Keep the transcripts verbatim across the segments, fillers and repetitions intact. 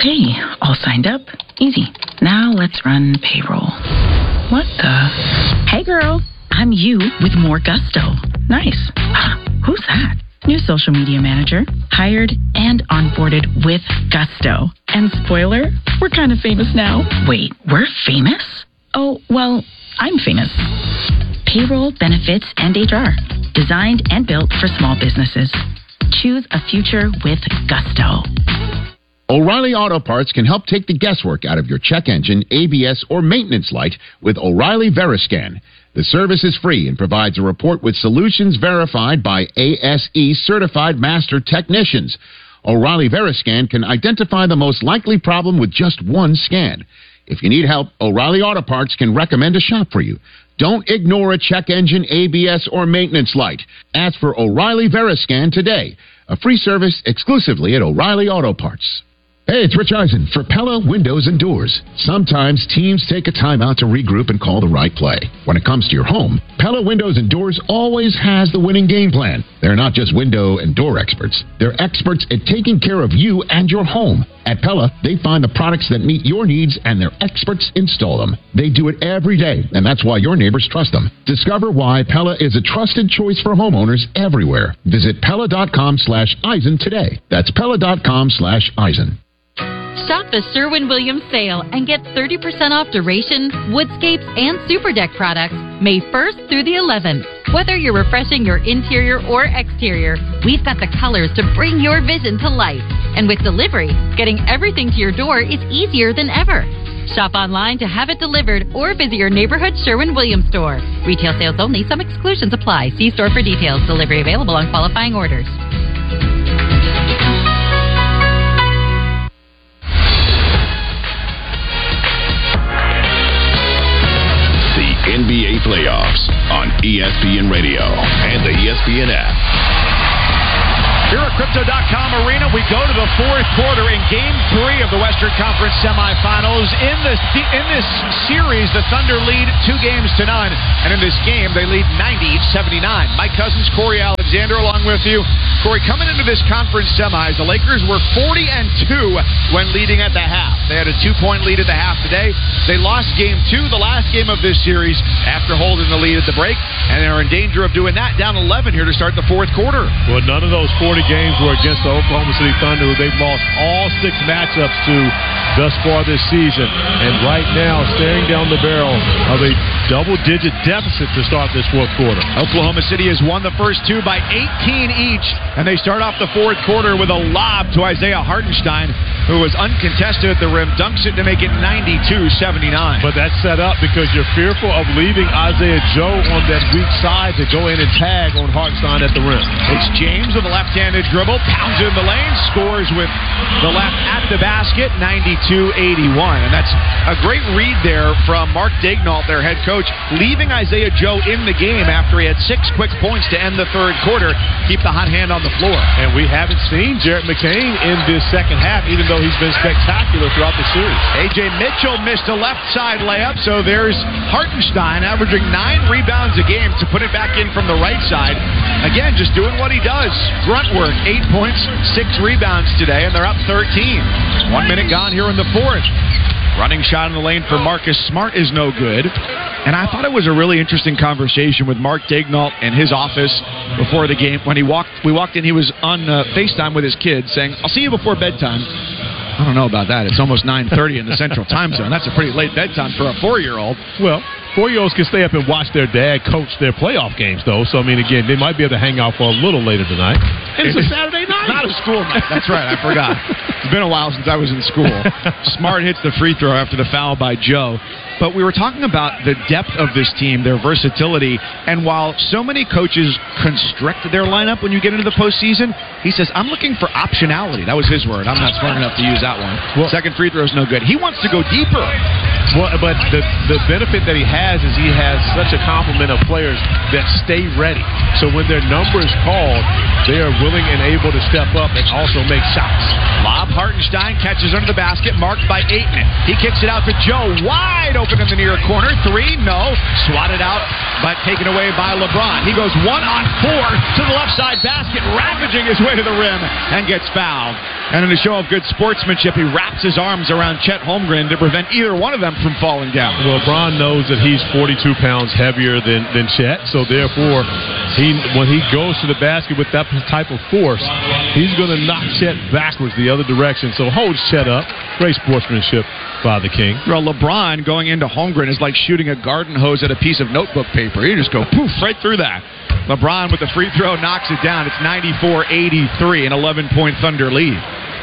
Okay, all signed up. Easy. Now let's run payroll. What the? Hey girl, I'm you with more gusto. Nice. Who's that? New social media manager. Hired and onboarded with gusto. And spoiler, we're kind of famous now. Wait, we're famous? Oh, well, I'm famous. Payroll, benefits, and H R. Designed and built for small businesses. Choose a future with gusto. O'Reilly Auto Parts can help take the guesswork out of your check engine, A B S, or maintenance light with O'Reilly Veriscan. The service is free and provides a report with solutions verified by A S E certified master technicians. O'Reilly Veriscan can identify the most likely problem with just one scan. If you need help, O'Reilly Auto Parts can recommend a shop for you. Don't ignore a check engine, A B S, or maintenance light. Ask for O'Reilly Veriscan today. A free service exclusively at O'Reilly Auto Parts. Hey, it's Rich Eisen for Pella Windows and Doors. Sometimes teams take a time out to regroup and call the right play. When it comes to your home, Pella Windows and Doors always has the winning game plan. They're not just window and door experts. They're experts at taking care of you and your home. At Pella, they find the products that meet your needs and their experts install them. They do it every day, and that's why your neighbors trust them. Discover why Pella is a trusted choice for homeowners everywhere. Visit Pella.com slash Eisen today. That's Pella.com slash Eisen. Shop the Sherwin-Williams sale and get thirty percent off Duration, Woodscapes, and Super Deck products May first through the eleventh. Whether you're refreshing your interior or exterior, we've got the colors to bring your vision to life. And with delivery, getting everything to your door is easier than ever. Shop online to have it delivered or visit your neighborhood Sherwin-Williams store. Retail sales only. Some exclusions apply. See store for details. Delivery available on qualifying orders. N B A playoffs on E S P N Radio and the E S P N app. Here at Crypto dot com Arena, we go to the fourth quarter in Game three of the Western Conference semifinals. In this, in this series, the Thunder lead two games to none. And in this game, they lead ninety seventy-nine. Mike Cousins, Corey Alexander along with you. Corey, coming into this conference semis, the Lakers were forty and two when leading at the half. They had a two-point lead at the half today. They lost Game two, the last game of this series, after holding the lead at the break. And they are in danger of doing that, down eleven here to start the fourth quarter. Well, none of those forty games were against the Oklahoma City Thunder, who they've lost all six matchups to thus far this season. And right now, staring down the barrel of a double-digit deficit to start this fourth quarter. Oklahoma City has won the first two by eighteen each, and they start off the fourth quarter with a lob to Isaiah Hartenstein, who was uncontested at the rim, dunks it to make it ninety-two seventy-nine. But that's set up because you're fearful of leaving Isaiah Joe on that weak side to go in and tag on Hartenstein at the rim. It's James with a left-handed dribble, pounds it in the lane, scores with the left at the basket, ninety-two eighty-one. And that's a great read there from Mark Daignault, their head coach, leaving Isaiah Joe in the game after he had six quick points to end the third quarter, keep the hot hand on the floor. And we haven't seen Jarrett McCain in this second half, even though he's been spectacular throughout the series. A J Mitchell missed a left side layup, so there's Hartenstein averaging nine rebounds a game to put it back in from the right side. Again, just doing what he does. Grunt work, eight points, six rebounds today, and they're up thirteen. One minute gone here in the fourth. Running shot in the lane for Marcus Smart is no good. And I thought it was a really interesting conversation with Mark Daignault in his office before the game. When he walked, we walked in, he was on uh, FaceTime with his kids saying, "I'll see you before bedtime." I don't know about that. It's almost nine thirty in the Central Time Zone. That's a pretty late bedtime for a four-year-old. Well, four-year-olds can stay up and watch their dad coach their playoff games, though. So, I mean, again, they might be able to hang out for a little later tonight. And it's a Saturday night. Not a school night. That's right. I forgot. It's been a while since I was in school. Smart hits the free throw after the foul by Joe. But we were talking about the depth of this team, their versatility, and while so many coaches constrict their lineup when you get into the postseason, he says, I'm looking for optionality. That was his word. I'm not smart enough to use that one. Well, second free throw is no good. He wants to go deeper. Well, but the, the benefit that he has is he has such a complement of players that stay ready. So when their number is called, they are willing and able to step up and also make shots. Lob, Hartenstein catches under the basket, marked by Ayton. He kicks it out to Joe, wide open in the near corner. Three, no. Swatted out, but taken away by LeBron. He goes one on four to the left side basket, ravaging his way to the rim, and gets fouled. And in a show of good sportsmanship, he wraps his arms around Chet Holmgren to prevent either one of them from falling down. Well, Bron knows that he's forty-two pounds heavier than, than Chet, so therefore, he when he goes to the basket with that type of force, he's going to knock Chet backwards the other direction. So holds Chet up. Great sportsmanship by the King. Well, LeBron going into Holmgren is like shooting a garden hose at a piece of notebook paper. You just go poof right through that. LeBron with the free throw knocks it down. It's ninety-four eighty-three, an eleven-point Thunder lead.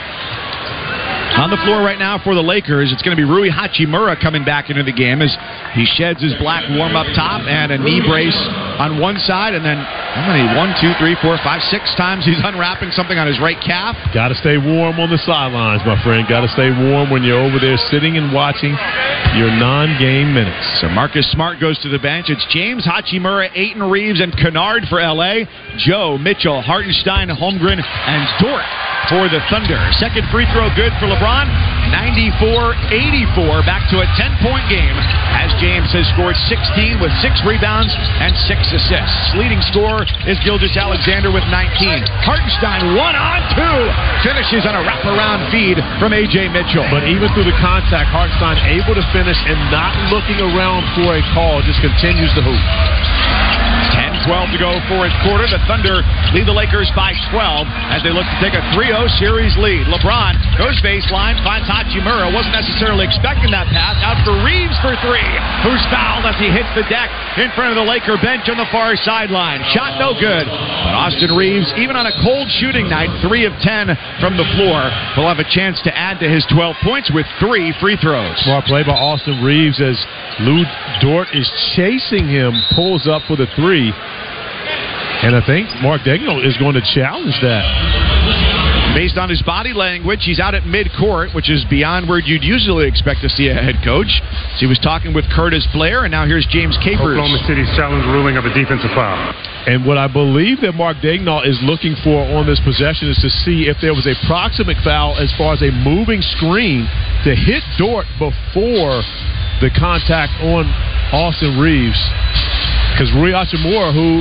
On the floor right now for the Lakers, it's going to be Rui Hachimura coming back into the game as he sheds his black warm-up top and a knee brace on one side, and then how many? One, two, three, four, five, six times he's unwrapping something on his right calf. Got to stay warm on the sidelines, my friend. Got to stay warm when you're over there sitting and watching your non-game minutes. So Marcus Smart goes to the bench. It's James, Hachimura, Ayton Reeves, and Kennard for L A. Joe, Mitchell, Hartenstein, Holmgren, and Dort for the Thunder. Second free throw good for LeBron. ninety-four eighty-four, back to a ten-point game as James has scored sixteen with six rebounds and six assists. Leading scorer is Gilgeous-Alexander with nineteen. Hartenstein one on two. Finishes on a wraparound feed from A J Mitchell. But even through the contact, Hartenstein able to finish and not looking around for a call, just continues to hoop. ten twelve to go fourth quarter. The Thunder lead the Lakers by twelve as they look to take a three oh series lead. LeBron goes baseline, finds Hachimura. Wasn't necessarily expecting that pass. Out for Reeves for three, who's fouled as he hits the deck in front of the Laker bench on the far sideline. Shot no good. But Austin Reeves, even on a cold shooting night, three of ten from the floor, will have a chance to add to his twelve points with three free throws. Smart play by Austin Reeves as Lou Dort is chasing him, pulls up for the three. And I think Mark Daigneault is going to challenge that. Based on his body language, he's out at midcourt, which is beyond where you'd usually expect to see a head coach. So he was talking with Curtis Blair, and now here's James Capers. Oklahoma City's challenge ruling of a defensive foul. And what I believe that Mark Daigneault is looking for on this possession is to see if there was a proximate foul as far as a moving screen to hit Dort before the contact on Austin Reeves. Because Rui Hachimura, who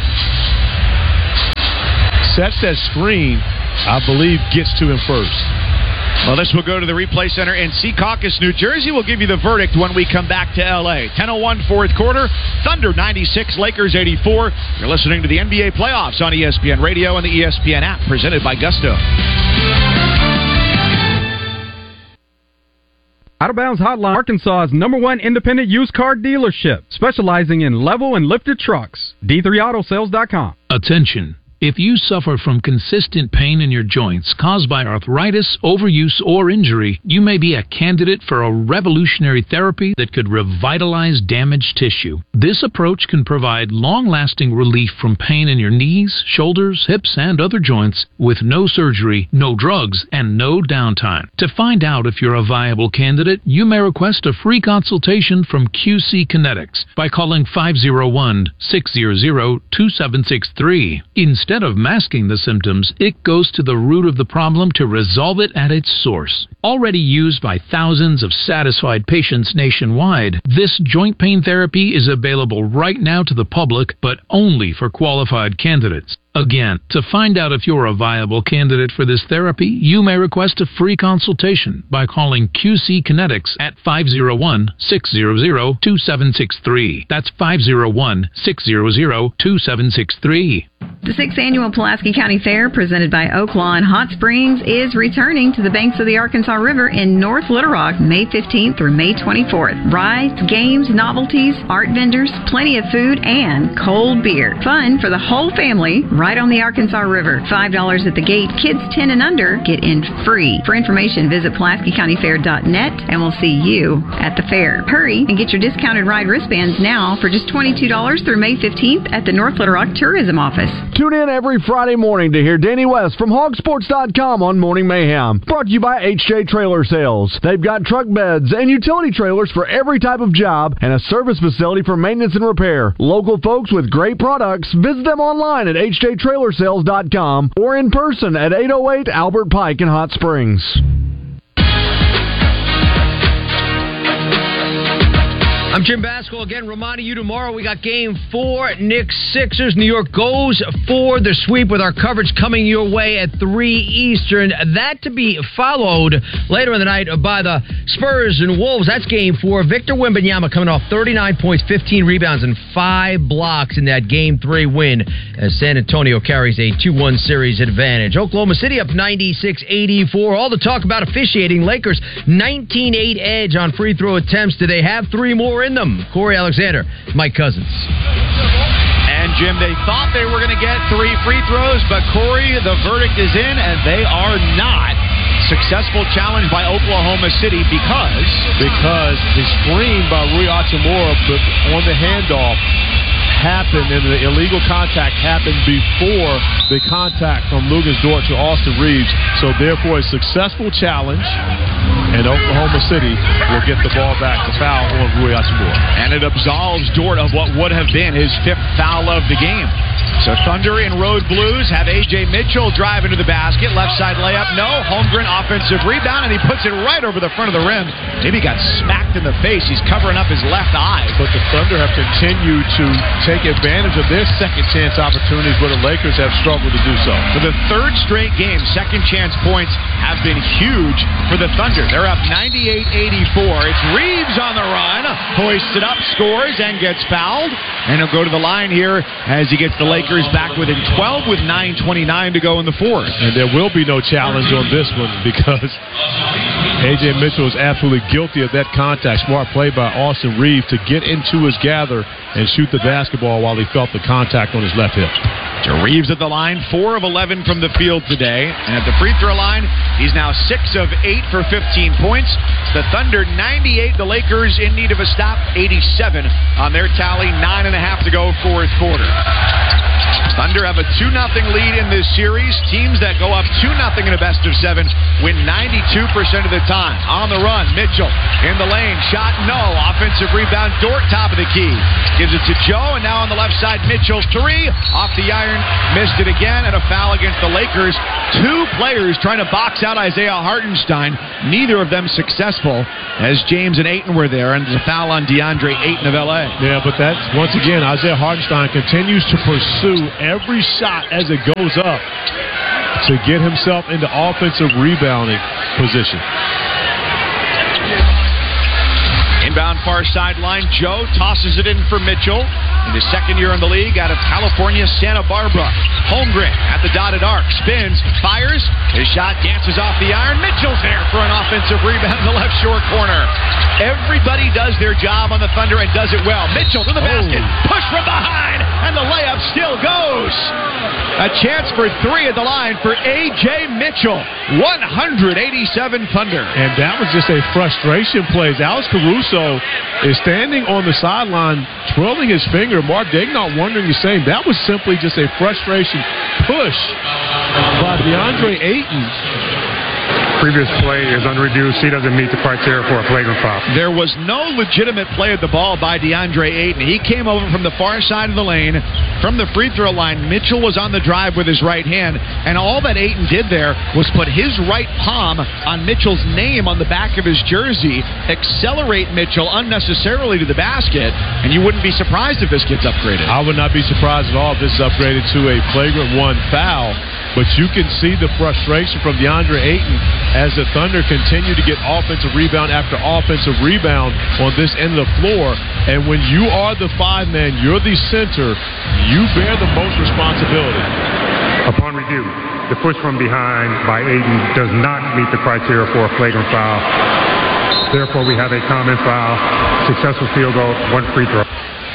sets that screen, I believe gets to him first. Well, this will go to the replay center in Secaucus, New Jersey. We'll give you the verdict when we come back to L A. ten oh one fourth quarter, Thunder ninety-six, Lakers eighty-four. You're listening to the N B A playoffs on E S P N Radio and the E S P N app, presented by Gusto. Out of Bounds Hotline, Arkansas's number one independent used car dealership, specializing in level and lifted trucks. D three auto sales dot com. Attention. If you suffer from consistent pain in your joints caused by arthritis, overuse, or injury, you may be a candidate for a revolutionary therapy that could revitalize damaged tissue. This approach can provide long-lasting relief from pain in your knees, shoulders, hips, and other joints with no surgery, no drugs, and no downtime. To find out if you're a viable candidate, you may request a free consultation from Q C Kinetics by calling five oh one, six hundred, two seven six three. Instead of masking the symptoms, it goes to the root of the problem to resolve it at its source. Already used by thousands of satisfied patients nationwide, this joint pain therapy is available right now to the public, but only for qualified candidates. Again, to find out if you're a viable candidate for this therapy, you may request a free consultation by calling Q C Kinetics at five oh one, six hundred, two seven six three. That's five oh one, six hundred, two seven six three. The sixth Annual Pulaski County Fair, presented by Oaklawn Hot Springs, is returning to the banks of the Arkansas River in North Little Rock, May fifteenth through May twenty-fourth. Rides, games, novelties, art vendors, plenty of food, and cold beer. Fun for the whole family, right on the Arkansas River. five dollars at the gate. Kids ten and under get in free. For information, visit Pulaski County Fair dot net, and we'll see you at the fair. Hurry and get your discounted ride wristbands now for just twenty-two dollars through May fifteenth at the North Little Rock Tourism Office. Tune in every Friday morning to hear Danny West from hog sports dot com on Morning Mayhem. Brought to you by H J Trailer Sales. They've got truck beds and utility trailers for every type of job and a service facility for maintenance and repair. Local folks with great products. Visit them online at H J Trailer Sales dot com or in person at eight oh eight Albert Pike in Hot Springs. I'm Jim Basco again, reminding you tomorrow we got game four, Knicks Sixers. New York goes for the sweep with our coverage coming your way at three Eastern. That to be followed later in the night by the Spurs and Wolves. That's game four. Victor Wembanyama coming off thirty-nine points, fifteen rebounds, and five blocks in that game three win as San Antonio carries a two one series advantage. Oklahoma City up ninety-six eighty-four. All the talk about officiating. Lakers nineteen eight edge on free throw attempts. Do they have three more in them? Corey Alexander, Mike Cousins. And Jim, they thought they were going to get three free throws, but Corey, the verdict is in, and they are not. Successful challenge by Oklahoma City because... Because the screen by Rui Hachimura on the handoff happened, and the illegal contact happened before the contact from Luguentz Dort to Austin Reeves. So therefore, a successful challenge, and Oklahoma City will get the ball back to foul on Rui Hachimura. And it absolves Dort of what would have been his fifth foul of the game. So Thunder in Road Blues have A J Mitchell drive into the basket. Left side layup, no. Holmgren offensive rebound, and he puts it right over the front of the rim. Maybe got smacked in the face. He's covering up his left eye. But the Thunder have continued to take advantage of their second chance opportunities where the Lakers have struggled to do so. For the third straight game, second chance points have been huge for the Thunder. They're up ninety-eight eighty-four. It's Reeves on the run, hoists it up, scores, and gets fouled. And he'll go to the line here as he gets the Lakers back within twelve with nine twenty-nine to go in the fourth. And there will be no challenge on this one because A J Mitchell is absolutely guilty of that contact. Smart play by Austin Reeves to get into his gather and shoot the basketball while he felt the contact on his left hip. Reeves at the line, four of eleven from the field today. And at the free throw line, he's now six of eight for fifteen points. The Thunder ninety-eight, the Lakers in need of a stop, eighty-seven on their tally. Nine and a half to go, fourth quarter. Thunder have a two nothing lead in this series. Teams that go up two nothing in a best of seven win ninety-two percent of the time. On the run, Mitchell in the lane. Shot, no. Offensive rebound, Dort, top of the key. Gives it to Joe, and now on the left side, Mitchell, three. Off the iron, missed it again, and a foul against the Lakers. Two players trying to box out Isaiah Hartenstein. Neither of them successful, as James and Ayton were there, and there's a foul on DeAndre Ayton of L A. Yeah, but that's, once again, Isaiah Hartenstein continues to pursue every shot as it goes up to get himself into offensive rebounding position. Inbound far sideline, Joe tosses it in for Mitchell. In his second year in the league, out of California, Santa Barbara. Holmgren at the dotted arc, spins, fires. His shot dances off the iron. Mitchell's there for an offensive rebound in the left short corner. Everybody does their job on the Thunder and does it well. Mitchell to the basket, oh. Push from behind, and the layup still goes. A chance for three at the line for A J Mitchell. one eighty-seven Thunder. And that was just a frustration play. Alex Caruso is standing on the sideline, twirling his finger. Mark Daigneault wondering the same. That was simply just a frustration push by DeAndre Ayton. Previous play is unreduced. He doesn't meet the criteria for a flagrant foul. There was no legitimate play at the ball by DeAndre Ayton. He came over from the far side of the lane, from the free throw line. Mitchell was on the drive with his right hand, and all that Ayton did there was put his right palm on Mitchell's name on the back of his jersey, accelerate Mitchell unnecessarily to the basket, and you wouldn't be surprised if this gets upgraded. I would not be surprised at all if this is upgraded to a flagrant one foul. But you can see the frustration from DeAndre Ayton as the Thunder continue to get offensive rebound after offensive rebound on this end of the floor. And when you are the five man, you're the center, you bear the most responsibility. Upon review, the push from behind by Ayton does not meet the criteria for a flagrant foul. Therefore, we have a common foul, successful field goal, one free throw.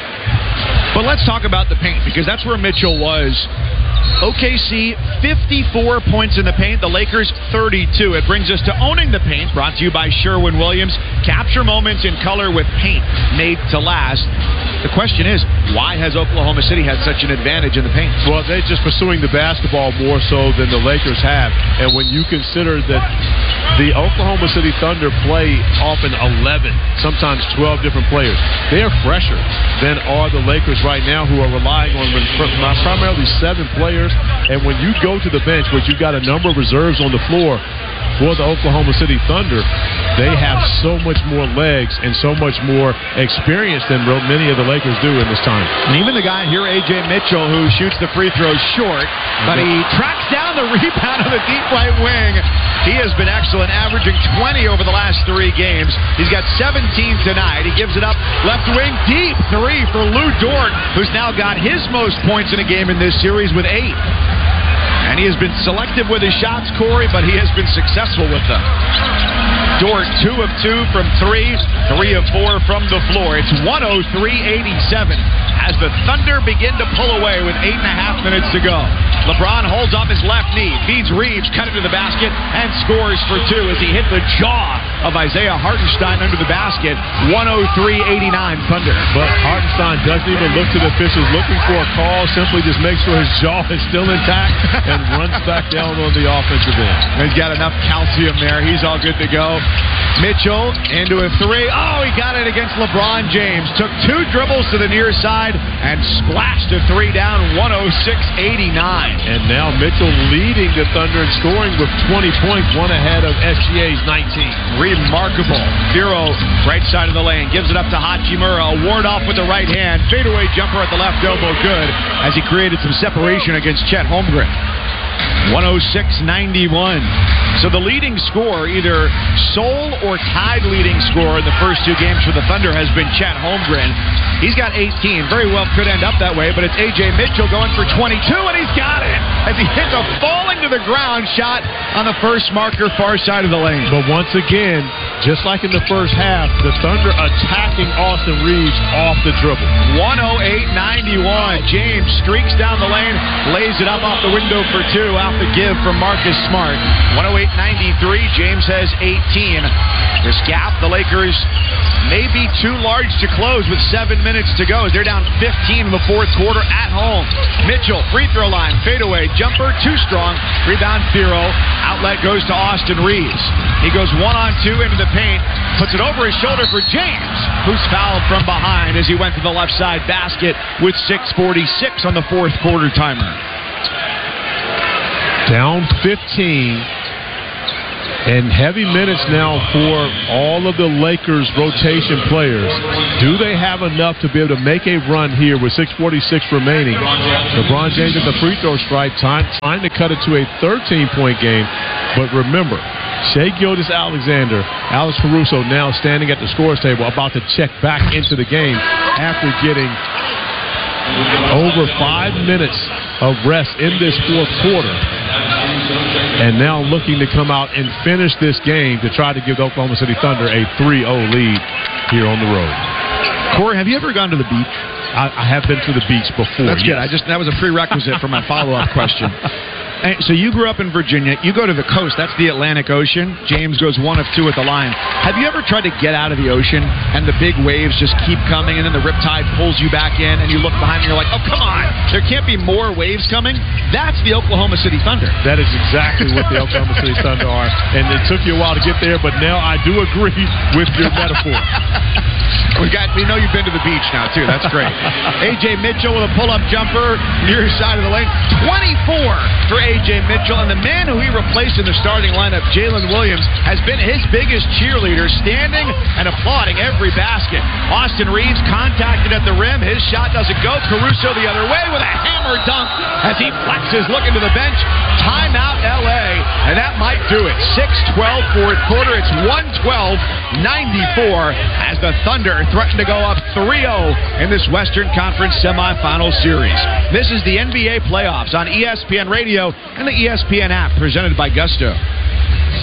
But let's talk about the paint, because that's where Mitchell was. O K C, fifty-four points in the paint. The Lakers, thirty-two. It brings us to Owning the Paint, brought to you by Sherwin-Williams. Capture moments in color with paint made to last. The question is, why has Oklahoma City had such an advantage in the paint? Well, they're just pursuing the basketball more so than the Lakers have. And when you consider that the Oklahoma City Thunder play often eleven, sometimes twelve different players, they are fresher than are the Lakers right now, who are relying on primarily seven players. And when you go to the bench, where you've got a number of reserves on the floor for the Oklahoma City Thunder, they have so much more legs and so much more experience than many of the Lakers do in this time. And even the guy here, A J Mitchell, who shoots the free throw short, but he tracks down the rebound on the deep right wing. He has been excellent, averaging twenty over the last three games. He's got seventeen tonight. He gives it up left wing deep three for Lou Dort, who's now got his most points in a game in this series with eight. And he has been selective with his shots, Corey, but he has been successful with them. Dort, two of two from three, three of four from the floor. It's one oh three eighty-seven as the Thunder begin to pull away with eight and a half minutes to go. LeBron holds off his left knee, feeds Reeves, cut it to the basket, and scores for two as he hit the jaw of Isaiah Hartenstein under the basket. one oh three eighty-nine Thunder. But Hartenstein doesn't even look to the officials looking for a call, simply just makes sure his jaw is still intact and runs back down on the offensive end. He's got enough calcium there. He's all good to go. Mitchell into a three. Oh, he got it against LeBron James. Took two dribbles to the near side and splashed a three down, one oh six eighty-nine. And now Mitchell leading the Thunder in scoring with twenty points, one ahead of S G A's nineteen. Remarkable. Bureau, right side of the lane, gives it up to Hachimura. Ward off with the right hand. Fadeaway jumper at the left elbow, good, as he created some separation against Chet Holmgren. one oh six ninety-one. So the leading scorer, either sole or tied leading scorer in the first two games for the Thunder has been Chet Holmgren. He's got eighteen. Very well could end up that way, but it's A J Mitchell going for twenty-two, and he's got it as he hits a falling to the ground shot on the first marker, far side of the lane. But once again, just like in the first half, the Thunder attacking Austin Reeves off the dribble. one oh eight ninety-one. James streaks down the lane, lays it up off the window for two, off the give from Marcus Smart. one oh eight ninety-three. James has eighteen. This gap, the Lakers may be too large to close with seven minutes to go. They're down fifteen in the fourth quarter at home. Mitchell, free throw line, fadeaway, jumper, too strong. Rebound, Firo. Outlet goes to Austin Reeves. He goes one on two into the paint, puts it over his shoulder for James, who's fouled from behind as he went to the left side basket with six forty-six on the fourth quarter timer. Down fifteen. And heavy minutes now for all of the Lakers rotation players. Do they have enough to be able to make a run here with six forty-six remaining? LeBron James at the free throw stripe, time, trying to cut it to a thirteen-point game. But remember, Shai Gilgeous-Alexander, Alex Caruso now standing at the scorer's table, about to check back into the game after getting over five minutes of rest in this fourth quarter. And now looking to come out and finish this game to try to give the Oklahoma City Thunder a three oh lead here on the road. Corey, have you ever gone to the beach? I, I have been to the beach before. That's yes. good. I just that was a prerequisite for my follow-up question. And so you grew up in Virginia. You go to the coast. That's the Atlantic Ocean. James goes one of two at the line. Have you ever tried to get out of the ocean and the big waves just keep coming and then the riptide pulls you back in and you look behind and you're like, oh, come on. There can't be more waves coming? That's the Oklahoma City Thunder. That is exactly what the Oklahoma City Thunder are. And it took you a while to get there, but now I do agree with your metaphor. We got. We know you've been to the beach now, too. That's great. A J Mitchell with a pull-up jumper near side of the lane. twenty-four for A J Mitchell. And the man who he replaced in the starting lineup, Jalen Williams, has been his biggest cheerleader, standing and applauding every basket. Austin Reeves contacted at the rim. His shot doesn't go. Caruso the other way with a hammer dunk as he flexes, looking to the bench. Timeout L A. And that might do it. six twelve fourth quarter. It's one twelve ninety-four as the Thunder threaten to go up three oh in this Western Conference semifinal series. This is the N B A playoffs on E S P N Radio and the E S P N app, presented by Gusto.